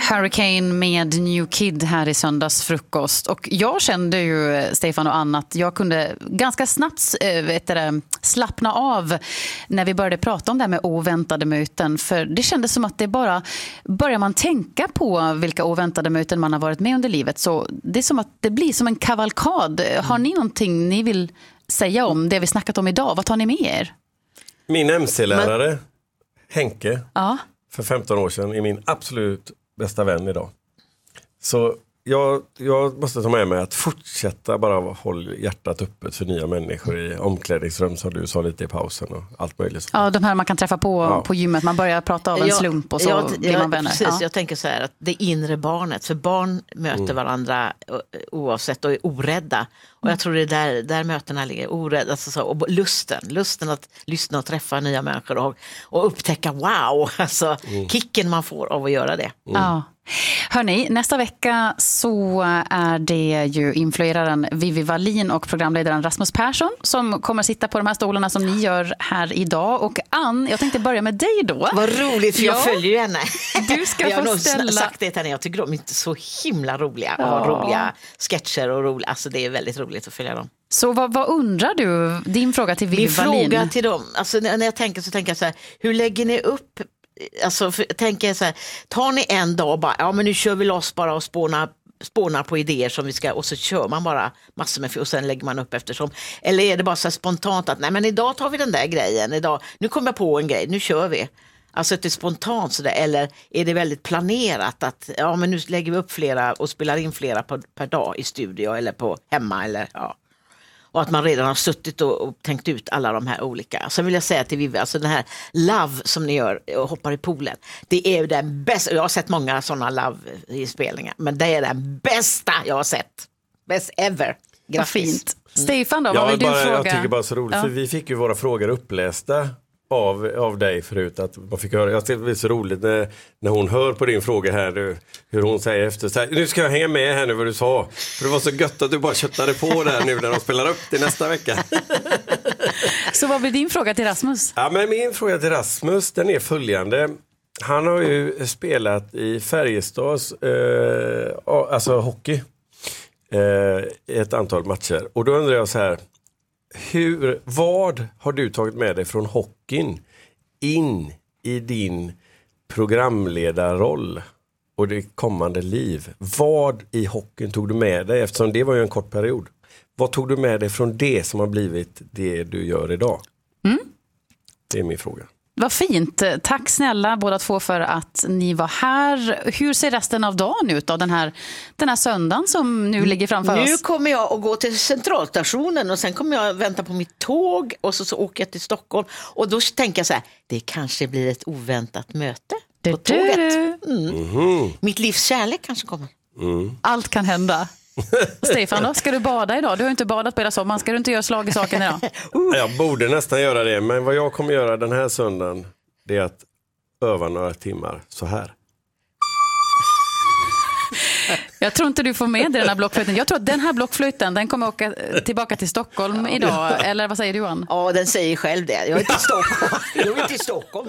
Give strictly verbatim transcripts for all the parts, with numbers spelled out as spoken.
Hurricane med New Kid här i söndagsfrukost. Och jag kände ju, Stefan och Anna, att jag kunde ganska snabbt vet det, slappna av när vi började prata om det här med oväntade möten. För det kändes som att det bara, börjar man tänka på vilka oväntade möten man har varit med under livet, så det är som att det blir som en kavalkad. Har ni någonting ni vill säga om det vi snackat om idag? Vad tar ni med er? Min M C-lärare, Men... Henke, ja. för femton år sedan är min absolut bästa vän idag. Så jag, jag måste ta med mig att fortsätta bara hålla hjärtat öppet för nya människor i omklädningsrum, som du sa lite i pausen och allt möjligt. Ja, de här man kan träffa på ja. på gymmet. Man börjar prata av en jag, slump och så jag, blir man jag, vänner. Precis, ja. jag tänker så här att det inre barnet, för barn möter mm. varandra oavsett och är orädda. Och jag tror det är där, där mötena ligger, orädda. Alltså så, och lusten, lusten att lyssna och träffa nya människor och, och upptäcka wow, alltså mm. kicken man får av att göra det. Mm. Ja. Hörrni, nästa vecka så är det ju influeraren Vivi Wallin och programledaren Rasmus Persson som kommer sitta på de här stolarna som ni gör här idag. Och Ann, jag tänkte börja med dig då. Vad roligt, för jag ja. följer ju henne. Du ska jag få har ställa... nog sagt det till henne, jag tycker de är inte så himla roliga. Ja. Och roliga sketcher och roliga, alltså det är väldigt roligt att följa dem. Så vad, vad undrar du? Din fråga till Vivi Wallin. Min fråga till dem, alltså när jag tänker så tänker jag så här, hur lägger ni upp, alltså för, tänker jag så här, tar ni en dag och bara, ja men nu kör vi loss bara och spånar, spånar på idéer som vi ska, och så kör man bara massor med, och sen lägger man upp eftersom, eller är det bara så här spontant att nej men idag tar vi den där grejen, idag, nu kommer jag på en grej, nu kör vi. Alltså att det är spontant sådär, eller är det väldigt planerat att ja men nu lägger vi upp flera och spelar in flera per, per dag i studio eller på hemma eller ja. Och att man redan har suttit och, och tänkt ut alla de här olika. Sen vill jag säga till Vivi, alltså den här Love som ni gör och hoppar i poolen. Det är den bästa, jag har sett många sådana Love-inspelningar. Men det är den bästa jag har sett. Best ever. Vad fint. Mm. Stefan då, ja, vad vill bara, du fråga? Jag tycker bara så roligt, ja. för vi fick ju våra frågor upplästa av, av dig förut. Att man fick höra, jag tycker det är så roligt när, när hon hör på din fråga här nu, hur hon säger efter så här, nu ska jag hänga med här nu vad du sa. För det var så gött att du bara köttade på där nu när de spelar upp det nästa vecka. Så vad blir din fråga till Rasmus? Ja, men min fråga till Rasmus, den är följande. Han har ju spelat i Färjestads eh, alltså hockey eh, ett antal matcher. Och då undrar jag så här, hur, vad har du tagit med dig från hockeyn in i din programledarroll och det kommande liv? Vad i hockeyn tog du med dig, eftersom det var ju en kort period? Vad tog du med dig från det som har blivit det du gör idag? Mm. Det är min fråga. Vad fint. Tack snälla båda två för att ni var här. Hur ser resten av dagen ut då? Den här, den här söndagen som nu ligger framför nu oss? Nu kommer jag att gå till centralstationen och sen kommer jag vänta på mitt tåg och så, så åker jag till Stockholm. Och då tänker jag så här, det kanske blir ett oväntat möte på du, tåget. Mm. Mm-hmm. Mitt livs kärlek kanske kommer. Mm. Allt kan hända. Stefan då, ska du bada idag? Du har ju inte badat på hela sommaren. Ska du inte göra slag i saken idag? uh. Jag borde nästan göra det. Men vad jag kommer göra den här söndagen, det är att öva några timmar så här. Jag tror inte du får med dig den här blockflöjten. Jag tror att den här blockflöjten, den kommer åka tillbaka till Stockholm idag. Eller vad säger du, Johan? Ja, den säger själv det. Jag är inte i Stockholm. Jag är inte i Stockholm.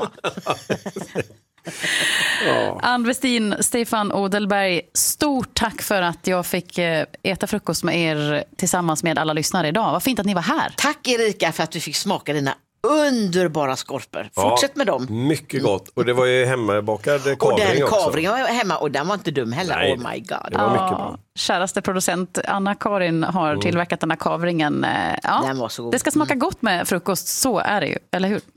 Ja. Ann Westin, Stefan Odelberg, stort tack för att jag fick äta frukost med er tillsammans med alla lyssnare idag. Vad fint att ni var här. Tack Erika för att du fick smaka dina underbara skorpor. Fortsätt ja, med dem. Mycket gott. Och det var ju hemmabakad kavring också. Och den kavringen var hemma och den var inte dum heller. Nej, oh my god. Det var ja, mycket bra. Käraste producent Anna-Karin har mm. tillverkat den här kavringen. Ja, den var så god. Det ska smaka gott med frukost, så är det ju, eller hur?